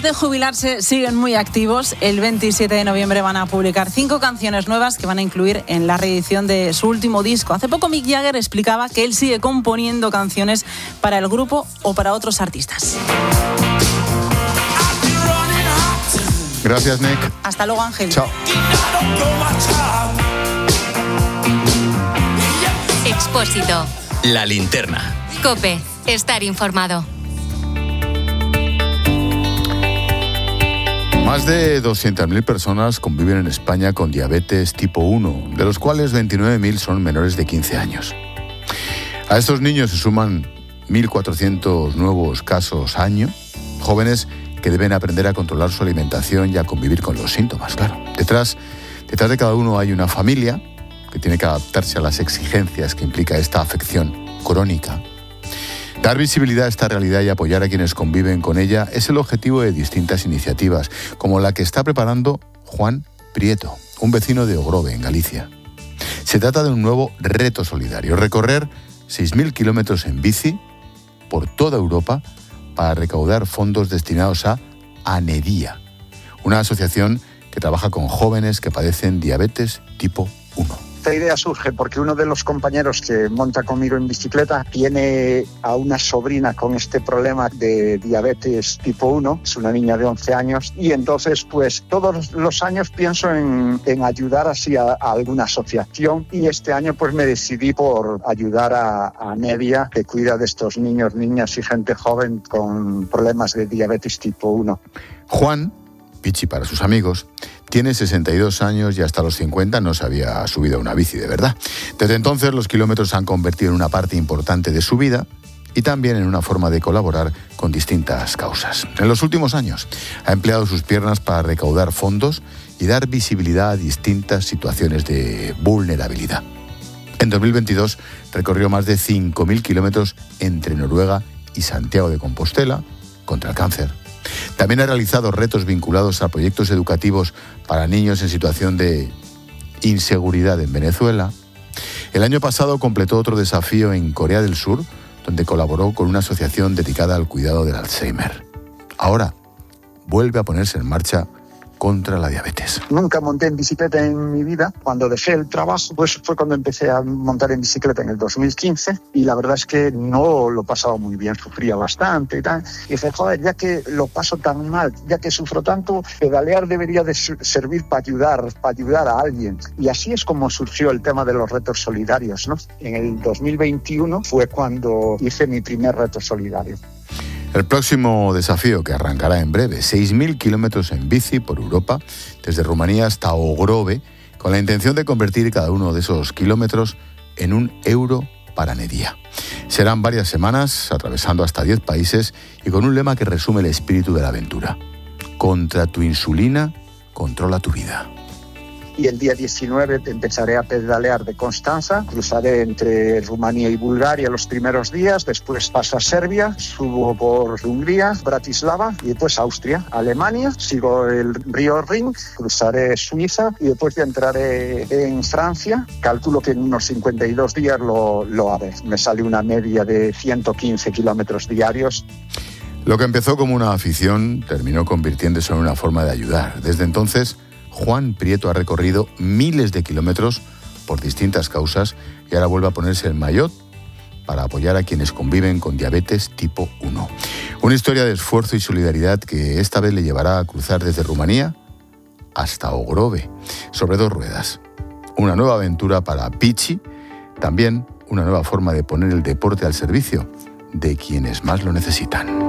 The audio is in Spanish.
de jubilarse siguen muy activos. El 27 de noviembre van a publicar 5 canciones nuevas que van a incluir en la reedición de su último disco. Hace poco Mick Jagger explicaba que él sigue componiendo canciones para el grupo o para otros artistas. Gracias, Nick. Hasta luego, Ángel. Chao. Expósito. La linterna. COPE. Estar informado. Más de 200.000 personas conviven en España con diabetes tipo 1, de los cuales 29.000 son menores de 15 años. A estos niños se suman 1.400 nuevos casos año, jóvenes que deben aprender a controlar su alimentación y a convivir con los síntomas, claro. Detrás de cada uno hay una familia que tiene que adaptarse a las exigencias que implica esta afección crónica. Dar visibilidad a esta realidad y apoyar a quienes conviven con ella es el objetivo de distintas iniciativas, como la que está preparando Juan Prieto, un vecino de Ogrove, en Galicia. Se trata de un nuevo reto solidario, recorrer 6.000 kilómetros en bici por toda Europa para recaudar fondos destinados a Anedia, una asociación que trabaja con jóvenes que padecen diabetes tipo 1. Esta idea surge porque uno de los compañeros que monta conmigo en bicicleta tiene a una sobrina con este problema de diabetes tipo 1, es una niña de 11 años, y entonces pues todos los años pienso en ayudar así a alguna asociación, y este año pues me decidí por ayudar a Anedia, que cuida de estos niños, niñas y gente joven con problemas de diabetes tipo 1. Juan, Pichi para sus amigos, tiene 62 años y hasta los 50 no se había subido a una bici de verdad. Desde entonces los kilómetros se han convertido en una parte importante de su vida y también en una forma de colaborar con distintas causas. En los últimos años ha empleado sus piernas para recaudar fondos y dar visibilidad a distintas situaciones de vulnerabilidad. En 2022 recorrió más de 5.000 kilómetros entre Noruega y Santiago de Compostela contra el cáncer. También ha realizado retos vinculados a proyectos educativos para niños en situación de inseguridad en Venezuela. El año pasado completó otro desafío en Corea del Sur, donde colaboró con una asociación dedicada al cuidado del Alzheimer. Ahora vuelve a ponerse en marcha contra la diabetes. Nunca monté en bicicleta en mi vida. Cuando dejé el trabajo, pues fue cuando empecé a montar en bicicleta en el 2015, y la verdad es que no lo pasaba muy bien, sufría bastante y tal. Y dije, joder, ya que lo paso tan mal, ya que sufro tanto, pedalear debería de servir para ayudar a alguien. Y así es como surgió el tema de los retos solidarios, ¿no? En el 2021 fue cuando hice mi primer reto solidario. El próximo desafío, que arrancará en breve, 6.000 kilómetros en bici por Europa, desde Rumanía hasta Ogrove, con la intención de convertir cada uno de esos kilómetros en €1 para Anedia. Serán varias semanas, atravesando hasta 10 países y con un lema que resume el espíritu de la aventura. Contra tu insulina, controla tu vida. Y el día 19 empezaré a pedalear de Constanza, cruzaré entre Rumanía y Bulgaria los primeros días, después paso a Serbia, subo por Hungría, Bratislava y después Austria, Alemania, sigo el río Rin, cruzaré Suiza y después ya entraré en Francia. Calculo que en unos 52 días lo haré. Me sale una media de 115 kilómetros diarios. Lo que empezó como una afición terminó convirtiéndose en una forma de ayudar. Desde entonces, Juan Prieto ha recorrido miles de kilómetros por distintas causas y ahora vuelve a ponerse el maillot para apoyar a quienes conviven con diabetes tipo 1. Una historia de esfuerzo y solidaridad que esta vez le llevará a cruzar desde Rumanía hasta Ogrove, sobre 2 ruedas. Una nueva aventura para Pichi, también una nueva forma de poner el deporte al servicio de quienes más lo necesitan.